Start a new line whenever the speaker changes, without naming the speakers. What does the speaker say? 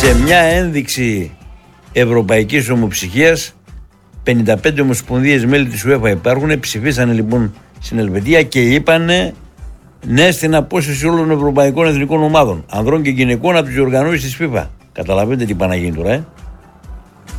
σε μια ένδειξη ευρωπαϊκής ομοψυχίας, 55 ομοσπονδίες μέλη της UEFA υπάρχουν, ψηφίσανε λοιπόν στην Ελβετία και είπανε ναι στην απόσυρση όλων των ευρωπαϊκών εθνικών ομάδων, ανδρών και γυναικών, από τις διοργανώσεις της FIFA. Καταλαβαίνετε τι πάνε να γίνει τώρα,